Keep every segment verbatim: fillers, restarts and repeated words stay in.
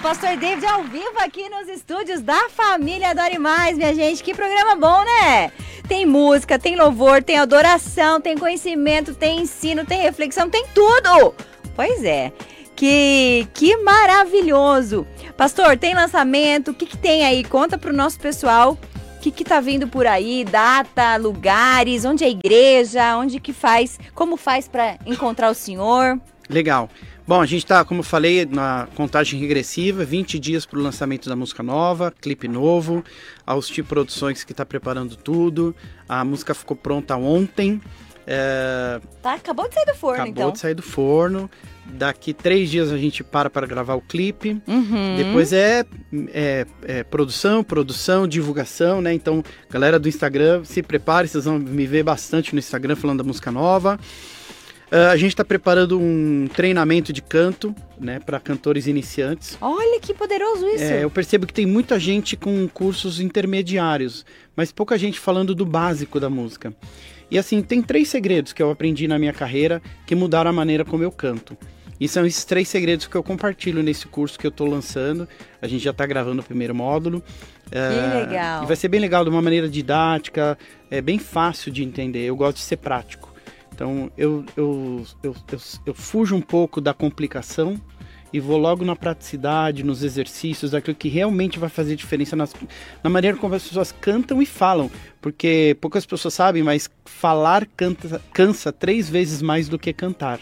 Pastor David ao vivo aqui nos estúdios da família Adore Mais, minha gente. Que programa bom, né? Tem música, tem louvor, tem adoração, tem conhecimento, tem ensino, tem reflexão, tem tudo. Pois é, que, que maravilhoso. Pastor, tem lançamento? O que, que tem aí? Conta pro nosso pessoal. O que que tá vindo por aí? Data, lugares, onde é a igreja, onde que faz, como faz para encontrar o senhor? Legal. Bom, a gente está, como eu falei, na contagem regressiva, vinte dias para o lançamento da música nova, clipe novo, a Hosti Produções que está preparando tudo, a música ficou pronta ontem. É... Tá, acabou de sair do forno, acabou então. Acabou de sair do forno, daqui três dias a gente para para gravar o clipe, uhum. Depois é, é, é produção, produção, divulgação, né? Então, galera do Instagram, se prepare, vocês vão me ver bastante no Instagram falando da música nova. Uh, a gente está preparando um treinamento de canto, né, para cantores iniciantes. Olha que poderoso isso! É, eu percebo que tem muita gente com cursos intermediários, mas pouca gente falando do básico da música. E assim, tem três segredos que eu aprendi na minha carreira que mudaram a maneira como eu canto. E são esses três segredos que eu compartilho nesse curso que eu estou lançando. A gente já está gravando o primeiro módulo. Que uh, legal! E vai ser bem legal, de uma maneira didática, é bem fácil de entender. Eu gosto de ser prático. Então, eu, eu, eu, eu, eu fujo um pouco da complicação e vou logo na praticidade, nos exercícios, daquilo que realmente vai fazer diferença nas, na maneira como as pessoas cantam e falam. Porque poucas pessoas sabem, mas falar canta, cansa três vezes mais do que cantar.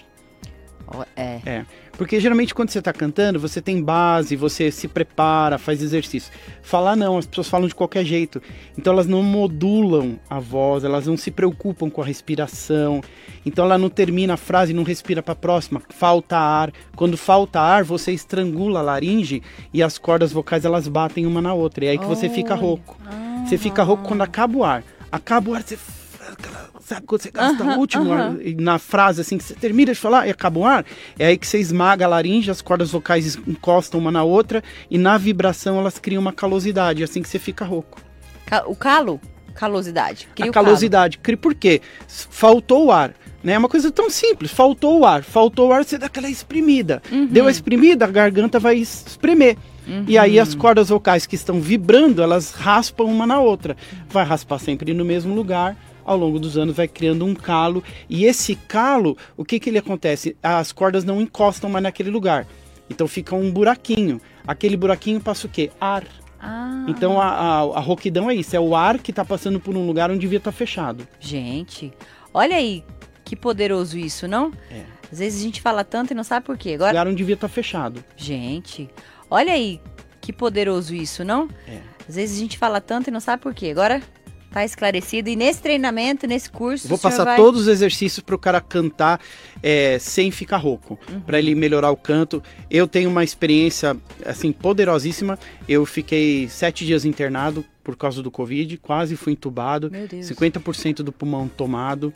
É. É. Porque geralmente quando você está cantando, você tem base, você se prepara, faz exercício. Falar não, as pessoas falam de qualquer jeito. Então elas não modulam a voz, elas não se preocupam com a respiração. Então ela não termina a frase e não respira para a próxima. Falta ar. Quando falta ar, você estrangula a laringe e as cordas vocais elas batem uma na outra. E é aí que você fica rouco. Ah. Você fica rouco quando acaba o ar. Acaba o ar, você... Sabe quando você gasta uh-huh, o último uh-huh. ar, na frase assim, que você termina de falar e acaba o ar? É aí que você esmaga a laringe, as cordas vocais encostam uma na outra e na vibração elas criam uma calosidade, assim que você fica rouco. O calo? Calosidade. Cria a calosidade. Calo. Por quê? Faltou o ar. Né? É uma coisa tão simples. Faltou o ar. Faltou o ar, você dá aquela exprimida. Uhum. Deu a exprimida, a garganta vai espremer. Uhum. E aí as cordas vocais que estão vibrando, elas raspam uma na outra. Vai raspar sempre no mesmo lugar. Ao longo dos anos vai criando um calo, e esse calo, o que que ele acontece? As cordas não encostam mais naquele lugar, então fica um buraquinho, aquele buraquinho passa o quê? Ar. Ah. Então a, a, a rouquidão é isso, é o ar que está passando por um lugar onde devia estar tá fechado. Gente, olha aí, que poderoso isso, não? É. Às vezes a gente fala tanto e não sabe por quê. Agora... O lugar onde devia estar tá fechado. Gente, olha aí, que poderoso isso, não? É. Às vezes a gente fala tanto e não sabe por quê. Agora... Tá esclarecido. E nesse treinamento, nesse curso... Vou passar vai... todos os exercícios para o cara cantar é, sem ficar rouco. Uhum. Para ele melhorar o canto. Eu tenho uma experiência, assim, poderosíssima. Eu fiquei sete dias internado por causa do Covid. Quase fui entubado. Meu Deus. cinquenta por cento do pulmão tomado.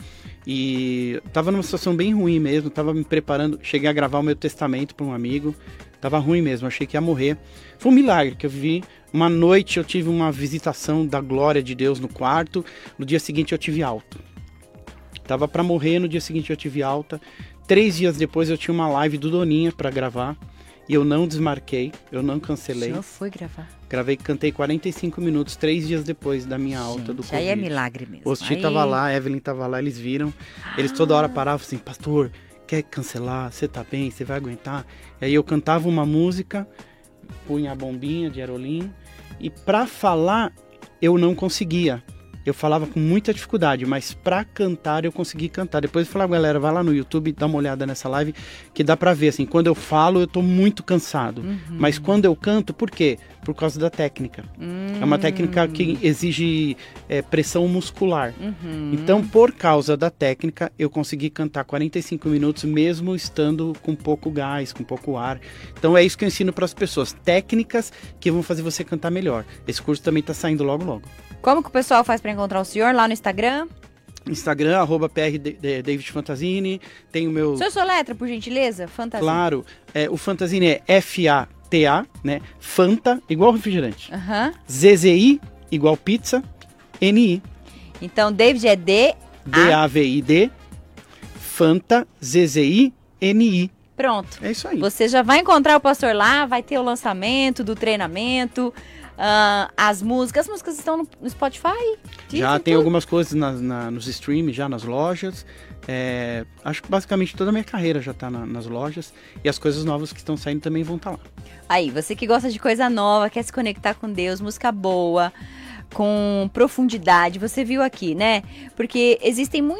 E tava numa situação bem ruim mesmo. Tava me preparando. Cheguei a gravar o meu testamento para um amigo. Tava ruim mesmo. Achei que ia morrer. Foi um milagre que eu vivi. Uma noite eu tive uma visitação da glória de Deus no quarto, no dia seguinte eu tive alta. Tava para morrer, no dia seguinte eu tive alta. Três dias depois eu tinha uma live do Doninha para gravar e eu não desmarquei, eu não cancelei. O senhor foi gravar? Gravei, cantei quarenta e cinco minutos, três dias depois da minha alta. Gente, do Covid. Aí é milagre mesmo. O Hosti aí... tava lá, a Evelyn tava lá, eles viram. Eles toda hora paravam assim, pastor, quer cancelar? Você tá bem? Você vai aguentar? E aí eu cantava uma música, punha a bombinha de aerolim. E para falar, eu não conseguia. Eu falava com muita dificuldade, mas para cantar eu consegui cantar. Depois eu falava, galera, vai lá no YouTube, dá uma olhada nessa live, que dá para ver, assim, quando eu falo eu tô muito cansado. Uhum. Mas quando eu canto, por quê? Por causa da técnica. Uhum. É uma técnica que exige é, pressão muscular. Uhum. Então, por causa da técnica, eu consegui cantar quarenta e cinco minutos, mesmo estando com pouco gás, com pouco ar. Então, é isso que eu ensino para as pessoas. Técnicas que vão fazer você cantar melhor. Esse curso também tá saindo logo, logo. Como que o pessoal faz para encontrar o senhor lá no Instagram? Instagram, arroba P R David Fantasini. Tem o meu... O senhor soletra, por gentileza? Fantasini. Claro. É, o Fantasini é F A T A, né? Fanta, igual refrigerante. Uhum. Z Z I, igual pizza. N I. Então, David é D... D A V I D. Fanta, Z Z I, N I. Pronto. É isso aí. Você já vai encontrar o pastor lá, vai ter o lançamento do treinamento, uh, as músicas. As músicas estão no, no Spotify? Já tem tudo. algumas coisas na, na, nos streams, já nas lojas. É, acho que basicamente toda a minha carreira já está na, nas lojas. E as coisas novas que estão saindo também vão estar tá lá. Aí, você que gosta de coisa nova, quer se conectar com Deus, música boa, com profundidade, você viu aqui, né? Porque existem muitos